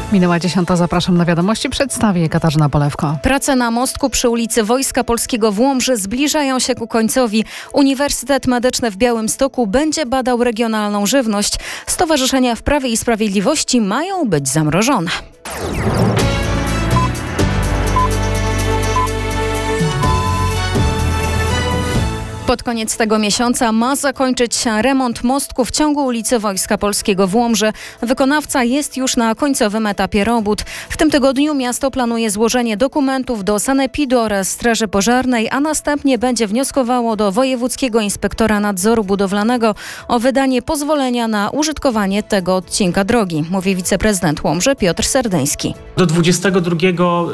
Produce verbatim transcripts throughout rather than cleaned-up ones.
Minęła dziesiąta, zapraszam na wiadomości. Przedstawię Katarzyna Polewko. Prace na mostku przy ulicy Wojska Polskiego w Łomży zbliżają się ku końcowi. Uniwersytet Medyczny w Białymstoku będzie badał regionalną żywność. Stowarzyszenia w Prawie i Sprawiedliwości mają być zamrożone. Pod koniec tego miesiąca ma zakończyć się remont mostku w ciągu ulicy Wojska Polskiego w Łomży. Wykonawca jest już na końcowym etapie robót. W tym tygodniu miasto planuje złożenie dokumentów do sanepidu oraz Straży Pożarnej, a następnie będzie wnioskowało do Wojewódzkiego Inspektora Nadzoru Budowlanego o wydanie pozwolenia na użytkowanie tego odcinka drogi, mówi wiceprezydent Łomży Piotr Serdeński. Do dwudziestego drugiego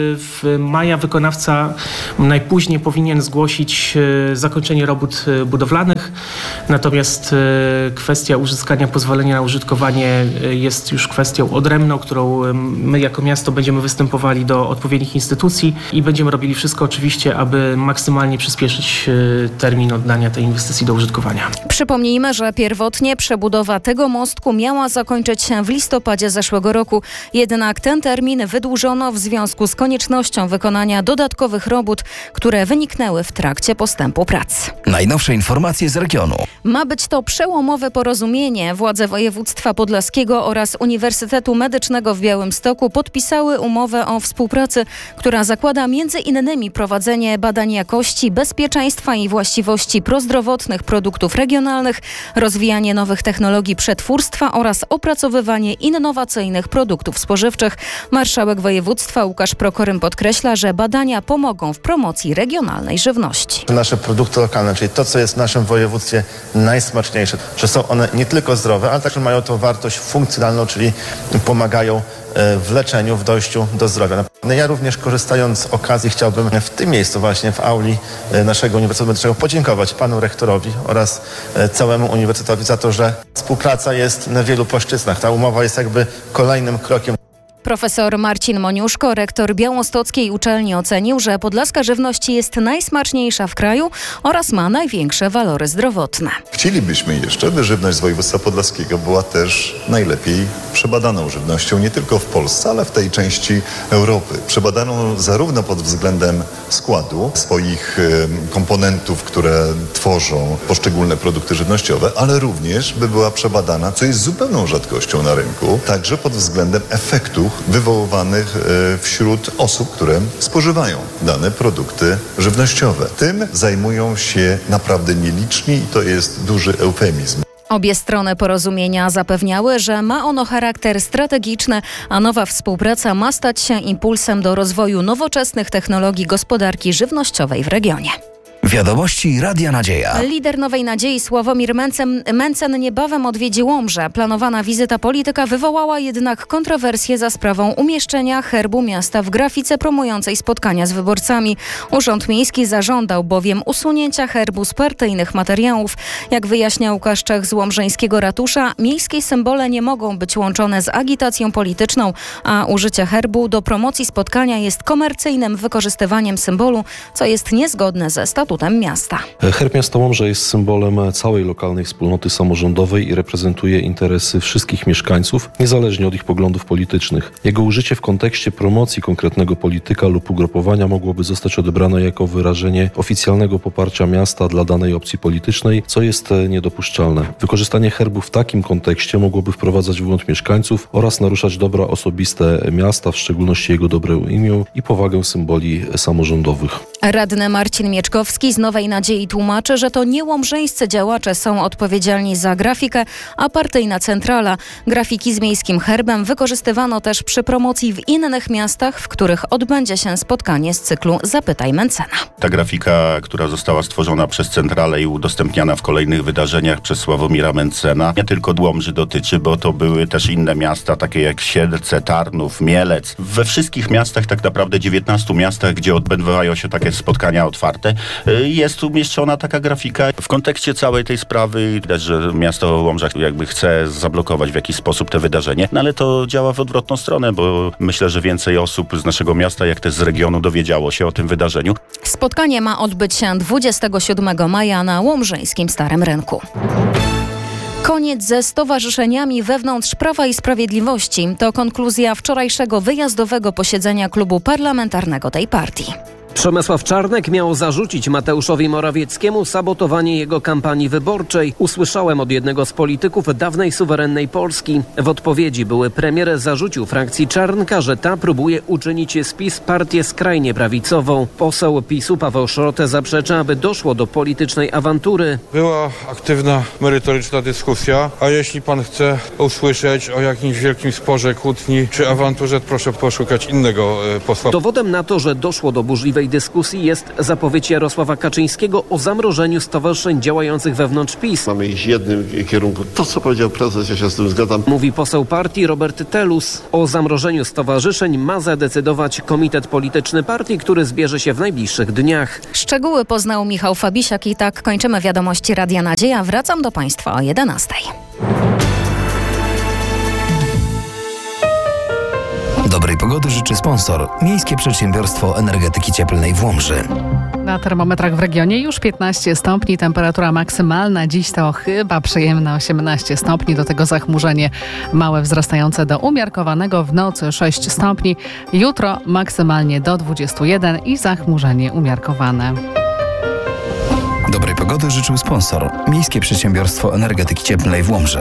maja wykonawca najpóźniej powinien zgłosić zakończenie robót budowlanych, natomiast kwestia uzyskania pozwolenia na użytkowanie jest już kwestią odrębną, którą my jako miasto będziemy występowali do odpowiednich instytucji i będziemy robili wszystko oczywiście, aby maksymalnie przyspieszyć termin oddania tej inwestycji do użytkowania. Przypomnijmy, że pierwotnie przebudowa tego mostku miała zakończyć się w listopadzie zeszłego roku, jednak ten termin wydłużono w związku z koniecznością wykonania dodatkowych robót, które wyniknęły w trakcie postępu prac. Najnowsze informacje z regionu. Ma być to przełomowe porozumienie. Władze województwa podlaskiego oraz Uniwersytetu Medycznego w Białymstoku podpisały umowę o współpracy, która zakłada między innymi prowadzenie badań jakości, bezpieczeństwa i właściwości prozdrowotnych produktów regionalnych, rozwijanie nowych technologii przetwórstwa oraz opracowywanie innowacyjnych produktów spożywczych. Marszałek województwa Łukasz Prokorym podkreśla, że badania pomogą w promocji regionalnej żywności. Nasze produkty lokalne, czyli to, co jest w naszym województwie najsmaczniejsze, że są one nie tylko zdrowe, ale także mają tą wartość funkcjonalną, czyli pomagają w leczeniu, w dojściu do zdrowia. Ja również, korzystając z okazji, chciałbym w tym miejscu właśnie, w auli naszego Uniwersytetu Medycznego podziękować panu rektorowi oraz całemu uniwersytetowi za to, że współpraca jest na wielu płaszczyznach. Ta umowa jest jakby kolejnym krokiem. Profesor Marcin Moniuszko, rektor Białostockiej Uczelni, ocenił, że podlaska żywność jest najsmaczniejsza w kraju oraz ma największe walory zdrowotne. Chcielibyśmy jeszcze, by żywność z województwa podlaskiego była też najlepiej przebadaną żywnością, nie tylko w Polsce, ale w tej części Europy. Przebadaną zarówno pod względem składu swoich komponentów, które tworzą poszczególne produkty żywnościowe, ale również by była przebadana, co jest zupełną rzadkością na rynku, także pod względem efektów wywoływanych wśród osób, które spożywają dane produkty żywnościowe. Tym zajmują się naprawdę nieliczni i to jest duży eufemizm. Obie strony porozumienia zapewniały, że ma ono charakter strategiczny, a nowa współpraca ma stać się impulsem do rozwoju nowoczesnych technologii gospodarki żywnościowej w regionie. Wiadomości Radia Nadzieja. Lider Nowej Nadziei Sławomir Mencen, Mencen niebawem odwiedzi Łomżę. Planowana wizyta polityka wywołała jednak kontrowersje za sprawą umieszczenia herbu miasta w grafice promującej spotkania z wyborcami. Urząd Miejski zażądał bowiem usunięcia herbu z partyjnych materiałów. Jak wyjaśnia Łukasz Czech z łomżyńskiego ratusza, miejskie symbole nie mogą być łączone z agitacją polityczną, a użycie herbu do promocji spotkania jest komercyjnym wykorzystywaniem symbolu, co jest niezgodne ze statutem miasta. Herb miasta Łomża jest symbolem całej lokalnej wspólnoty samorządowej i reprezentuje interesy wszystkich mieszkańców, niezależnie od ich poglądów politycznych. Jego użycie w kontekście promocji konkretnego polityka lub ugrupowania mogłoby zostać odebrane jako wyrażenie oficjalnego poparcia miasta dla danej opcji politycznej, co jest niedopuszczalne. Wykorzystanie herbu w takim kontekście mogłoby wprowadzać w błąd mieszkańców oraz naruszać dobra osobiste miasta, w szczególności jego dobre imię i powagę symboli samorządowych. Radny Marcin Mieczkowski z Nowej Nadziei tłumaczy, że to nie łomżyńscy działacze są odpowiedzialni za grafikę, a partyjna centrala. Grafiki z miejskim herbem wykorzystywano też przy promocji w innych miastach, w których odbędzie się spotkanie z cyklu Zapytaj Mencena. Ta grafika, która została stworzona przez centralę i udostępniana w kolejnych wydarzeniach przez Sławomira Mencena, nie tylko Łomży dotyczy, bo to były też inne miasta, takie jak Siedlce, Tarnów, Mielec. We wszystkich miastach, tak naprawdę dziewiętnastu miastach, gdzie odbywają się takie spotkania otwarte, jest umieszczona taka grafika. W kontekście całej tej sprawy widać, że miasto Łomża jakby chce zablokować w jakiś sposób te wydarzenie, no ale to działa w odwrotną stronę, bo myślę, że więcej osób z naszego miasta, jak też z regionu, dowiedziało się o tym wydarzeniu. Spotkanie ma odbyć się dwudziestego siódmego maja na łomżyńskim Starym Rynku. Koniec ze stowarzyszeniami wewnątrz Prawa i Sprawiedliwości. To konkluzja wczorajszego wyjazdowego posiedzenia klubu parlamentarnego tej partii. Przemysław Czarnek miał zarzucić Mateuszowi Morawieckiemu sabotowanie jego kampanii wyborczej. Usłyszałem od jednego z polityków dawnej suwerennej Polski. W odpowiedzi były premier zarzucił frakcji Czarnka, że ta próbuje uczynić z PiS partię skrajnie prawicową. Poseł PiSu Paweł Szrotę zaprzecza, aby doszło do politycznej awantury. Była aktywna, merytoryczna dyskusja, a jeśli pan chce usłyszeć o jakimś wielkim sporze, kłótni czy awanturze, proszę poszukać innego posła. Dowodem na to, że doszło do burzliwej dyskusji jest zapowiedź Jarosława Kaczyńskiego o zamrożeniu stowarzyszeń działających wewnątrz PiS. Mamy iść w jednym kierunku. To, co powiedział prezes, ja się z tym zgadzam. Mówi poseł partii Robert Telus. O zamrożeniu stowarzyszeń ma zadecydować komitet polityczny partii, który zbierze się w najbliższych dniach. Szczegóły poznał Michał Fabisiak i tak kończymy wiadomości Radia Nadzieja. Wracam do Państwa o jedenastej. Dobrej pogody życzy sponsor. Miejskie Przedsiębiorstwo Energetyki Cieplnej w Łomży. Na termometrach w regionie już piętnaście stopni, temperatura maksymalna dziś to chyba przyjemne osiemnaście stopni, do tego zachmurzenie małe wzrastające do umiarkowanego, w nocy sześć stopni, jutro maksymalnie do dwudziestu jeden i zachmurzenie umiarkowane. Dobrej pogody życzył sponsor. Miejskie Przedsiębiorstwo Energetyki Cieplnej w Łomży.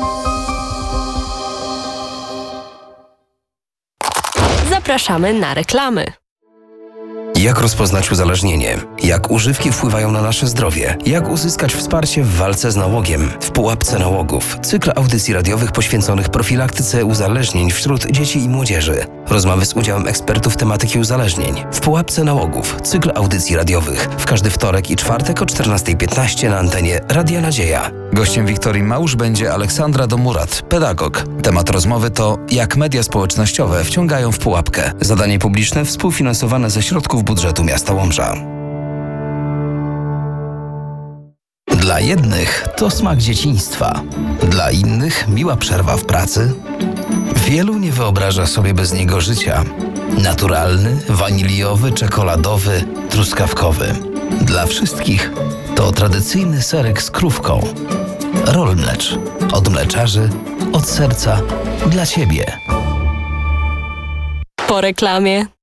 Zapraszamy na reklamy. Jak rozpoznać uzależnienie? Jak używki wpływają na nasze zdrowie? Jak uzyskać wsparcie w walce z nałogiem? W pułapce nałogów. Cykl audycji radiowych poświęconych profilaktyce uzależnień wśród dzieci i młodzieży. Rozmowy z udziałem ekspertów tematyki uzależnień. W pułapce nałogów. Cykl audycji radiowych. W każdy wtorek i czwartek o czternasta piętnaście na antenie Radia Nadzieja. Gościem Wiktorii Małusz będzie Aleksandra Domurat, pedagog. Temat rozmowy to jak media społecznościowe wciągają w pułapkę. Zadanie publiczne współfinansowane ze środków budżetu miasta Łomża. Dla jednych to smak dzieciństwa, dla innych miła przerwa w pracy. Wielu nie wyobraża sobie bez niego życia. Naturalny, waniliowy, czekoladowy, truskawkowy. Dla wszystkich to tradycyjny serek z krówką. Roll Mlecz. Od mleczarzy, od serca, dla Ciebie. Po reklamie.